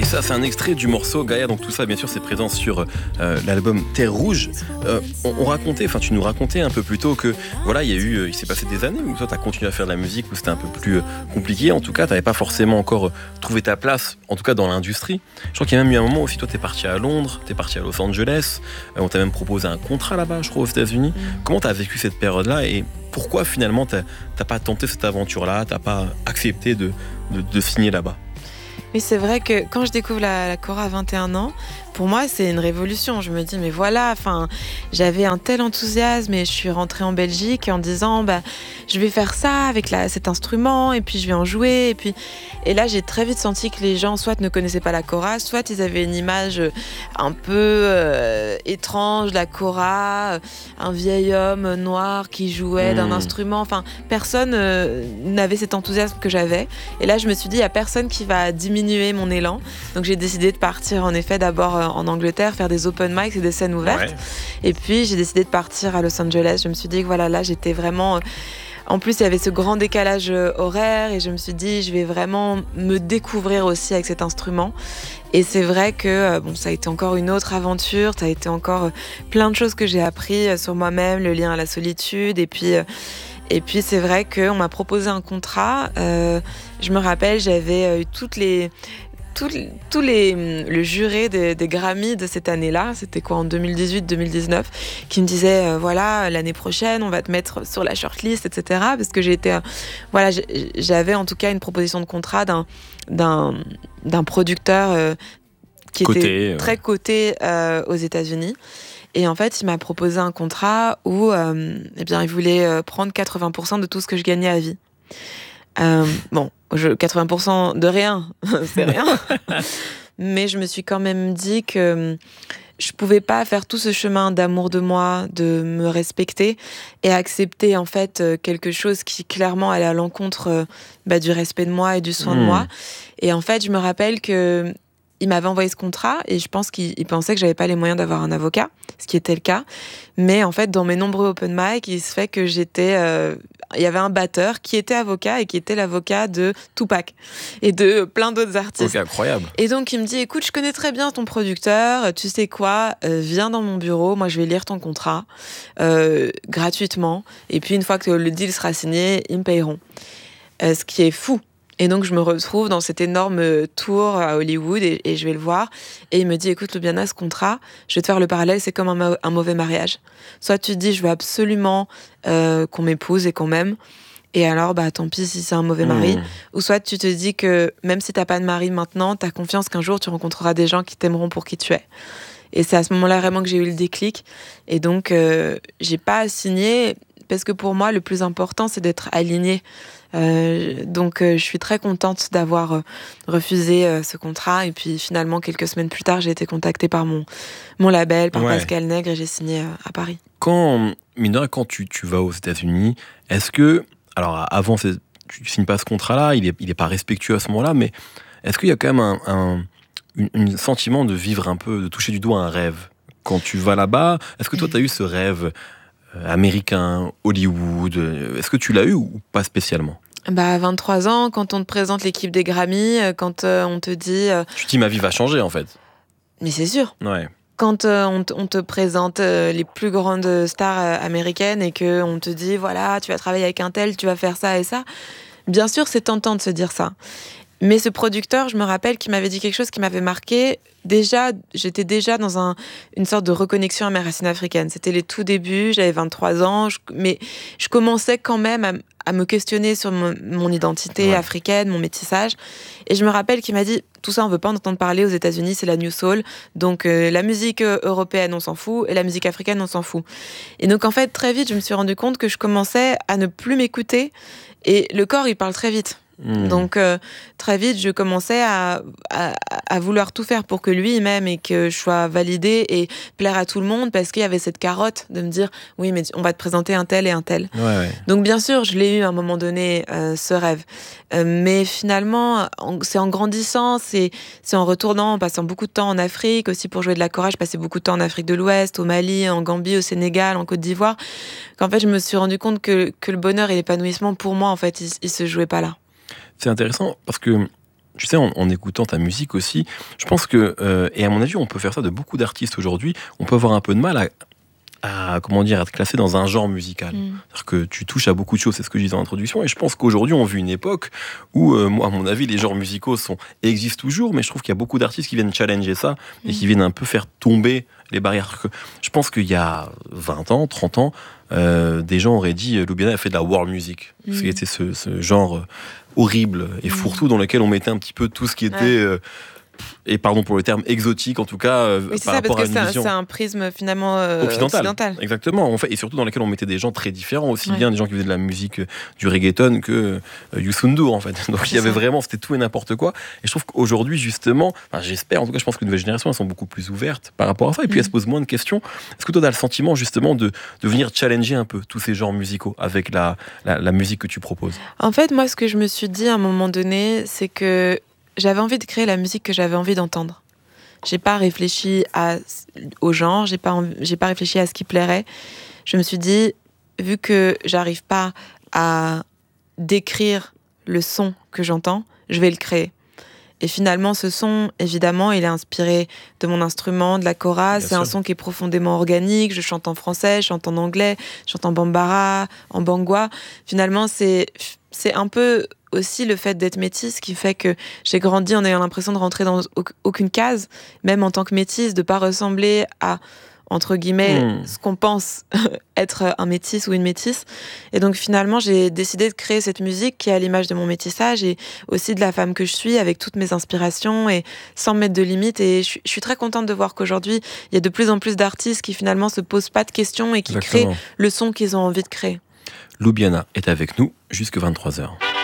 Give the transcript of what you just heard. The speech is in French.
ça c'est un extrait du morceau Gaïa, donc tout ça bien sûr c'est présent sur l'album Terre Rouge. Tu nous racontais un peu plus tôt que voilà, il s'est passé des années où toi t'as continué à faire de la musique, où c'était un peu plus compliqué, en tout cas t'avais pas forcément encore trouvé ta place, en tout cas dans l'industrie. Je crois qu'il y a même eu un moment aussi, toi t'es parti à Londres, t'es parti à Los Angeles, on t'a même proposé un contrat là-bas, je crois, aux États-Unis. Comment t'as vécu cette période-là et pourquoi finalement t'as pas tenté cette aventure-là, t'as pas accepté de signer là-bas? Oui, c'est vrai que quand je découvre la Cora à 21 ans, pour moi, c'est une révolution. Je me dis, mais voilà, j'avais un tel enthousiasme et je suis rentrée en Belgique en disant, je vais faire ça avec cet instrument et puis je vais en jouer. Et là, j'ai très vite senti que les gens, soit ne connaissaient pas la Cora, soit ils avaient une image un peu étrange de la Cora, un vieil homme noir qui jouait d'un instrument. Enfin, personne n'avait cet enthousiasme que j'avais. Et là, je me suis dit, il n'y a personne qui va diminuer mon élan. Donc, j'ai décidé de partir, en effet, d'abord en Angleterre, faire des open mics et des scènes ouvertes. Ouais. Et puis, j'ai décidé de partir à Los Angeles. Je me suis dit que voilà, là, j'étais vraiment... En plus, il y avait ce grand décalage horaire et je me suis dit, je vais vraiment me découvrir aussi avec cet instrument. Et c'est vrai que ça a été encore une autre aventure, ça a été encore plein de choses que j'ai appris sur moi-même, le lien à la solitude. Et puis c'est vrai qu'on m'a proposé un contrat. Je me rappelle, j'avais eu le juré des Grammy de cette année-là, c'était quoi, en 2018-2019, qui me disait voilà, l'année prochaine on va te mettre sur la shortlist, etc. Parce que j'avais en tout cas une proposition de contrat d'un producteur qui était très coté aux États-Unis. Et en fait, il m'a proposé un contrat où il voulait prendre 80% de tout ce que je gagnais à vie. 80% de rien, c'est rien. Mais je me suis quand même dit que je pouvais pas faire tout ce chemin d'amour de moi, de me respecter et accepter en fait quelque chose qui clairement allait à l'encontre du respect de moi et du soin de moi. Et en fait, je me rappelle que il m'avait envoyé ce contrat et je pense qu'il pensait que j'avais pas les moyens d'avoir un avocat, ce qui était le cas. Mais en fait, dans mes nombreux open mic, il se fait que il y avait un batteur qui était avocat et qui était l'avocat de Tupac et de plein d'autres artistes. Ok, incroyable. Et donc, il me dit, écoute, je connais très bien ton producteur, tu sais quoi, viens dans mon bureau, moi je vais lire ton contrat gratuitement. Et puis, une fois que le deal sera signé, ils me payeront. Ce qui est fou. Et donc, je me retrouve dans cet énorme tour à Hollywood et je vais le voir. Et il me dit, écoute, Lubiana, ce contrat, je vais te faire le parallèle, c'est comme un mauvais mariage. Soit tu te dis, je veux absolument qu'on m'épouse et qu'on m'aime. Et alors, tant pis si c'est un mauvais mari. Ou soit tu te dis que même si t'as pas de mari maintenant, t'as confiance qu'un jour tu rencontreras des gens qui t'aimeront pour qui tu es. Et c'est à ce moment-là vraiment que j'ai eu le déclic. Et donc, j'ai pas signé parce que pour moi, le plus important, c'est d'être alignée. Donc je suis très contente d'avoir refusé ce contrat et puis finalement quelques semaines plus tard j'ai été contactée par mon label, par Pascal Nègre et j'ai signé à Paris. Quand tu vas aux États-Unis, est-ce que, alors avant tu signes pas ce contrat-là, il est pas respectueux à ce moment-là, mais est-ce qu'il y a quand même un sentiment de vivre un peu, de toucher du doigt un rêve quand tu vas là-bas? Est-ce que toi tu as eu ce rêve américain, Hollywood, est-ce que tu l'as eu ou pas spécialement? À 23 ans, quand on te présente l'équipe des Grammy, quand on te dit... Tu te dis ma vie va changer en fait. Mais c'est sûr. Ouais. Quand on te présente les plus grandes stars américaines et qu'on te dit voilà, tu vas travailler avec un tel, tu vas faire ça et ça, bien sûr c'est tentant de se dire ça. Mais ce producteur, je me rappelle qu'il m'avait dit quelque chose qui m'avait marqué. Déjà, j'étais déjà dans une sorte de reconnexion à mes racines africaines. C'était les tout débuts, j'avais 23 ans, mais je commençais quand même à me questionner sur mon identité africaine, mon métissage. Et je me rappelle qu'il m'a dit, tout ça, on ne veut pas en entendre parler aux États-Unis, c'est la New Soul. Donc la musique européenne, on s'en fout, et la musique africaine, on s'en fout. Et donc en fait, très vite, je me suis rendu compte que je commençais à ne plus m'écouter. Et le corps, il parle très vite. Donc très vite je commençais à vouloir tout faire pour que lui m'aime et que je sois validée et plaire à tout le monde parce qu'il y avait cette carotte de me dire oui mais on va te présenter un tel et un tel. Donc bien sûr je l'ai eu à un moment donné ce rêve mais finalement c'est en grandissant, c'est en retournant, en passant beaucoup de temps en Afrique aussi pour jouer de la kora. Je passais beaucoup de temps en Afrique de l'Ouest, au Mali, en Gambie, au Sénégal, en Côte d'Ivoire, qu'en fait je me suis rendu compte que le bonheur et l'épanouissement pour moi en fait il se jouait pas là. C'est intéressant parce que Tu sais, en écoutant ta musique aussi, je pense que, et à mon avis, on peut faire ça de beaucoup d'artistes aujourd'hui, on peut avoir un peu de mal à comment dire, être classé dans un genre musical. C'est-à-dire que tu touches à beaucoup de choses, c'est ce que je disais en introduction, et je pense qu'aujourd'hui, on vit une époque où, moi, à mon avis, les genres musicaux existent toujours, mais je trouve qu'il y a beaucoup d'artistes qui viennent challenger ça, et qui viennent un peu faire tomber les barrières. Je pense qu'il y a 20 ans, 30 ans, des gens auraient dit Lubiana a fait de la world music. C'était ce genre horrible et fourre-tout dans lequel on mettait un petit peu tout ce qui était et pardon pour le terme exotique en tout cas oui, par rapport à une vision c'est un prisme finalement occidental. Exactement, en fait, et surtout dans lequel on mettait des gens très différents, aussi bien des gens qui faisaient de la musique du reggaeton que Youssou N'Dour en fait. Donc il y avait vraiment, c'était tout et n'importe quoi. Et je trouve qu'aujourd'hui justement, j'espère, en tout cas je pense que les nouvelles générations elles sont beaucoup plus ouvertes par rapport à ça, et puis elles se posent moins de questions. Est-ce que toi tu as le sentiment justement de venir challenger un peu tous ces genres musicaux avec la musique que tu proposes? En fait, moi ce que je me suis dit à un moment donné, c'est que j'avais envie de créer la musique que j'avais envie d'entendre. J'ai pas réfléchi au genre, j'ai pas réfléchi à ce qui plairait. Je me suis dit, vu que j'arrive pas à décrire le son que j'entends, je vais le créer. Et finalement, ce son, évidemment, il est inspiré de mon instrument, de la kora. C'est un son qui est profondément organique. Je chante en français, je chante en anglais, je chante en bambara, en bangwa. Finalement, c'est un peu aussi le fait d'être métisse qui fait que j'ai grandi en ayant l'impression de rentrer dans aucune case, même en tant que métisse, de pas ressembler à, entre guillemets, ce qu'on pense être un métis ou une métisse. Et donc finalement, j'ai décidé de créer cette musique qui est à l'image de mon métissage et aussi de la femme que je suis, avec toutes mes inspirations et sans mettre de limites. Et je suis très contente de voir qu'aujourd'hui, il y a de plus en plus d'artistes qui finalement se posent pas de questions et qui créent le son qu'ils ont envie de créer. Lubiana est avec nous jusqu'à 23h.